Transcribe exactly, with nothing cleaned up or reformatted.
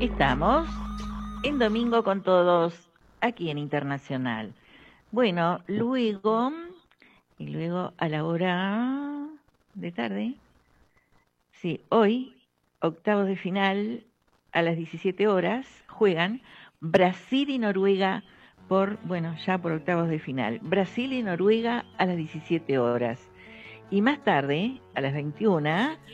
Estamos en Domingo con Todos, aquí en Internacional. Bueno, luego, y luego a la hora de tarde, sí, hoy, octavos de final, a las diecisiete horas, juegan Brasil y Noruega por, bueno, ya por octavos de final. Brasil y Noruega a las diecisiete horas. Y más tarde, a las veintiuna,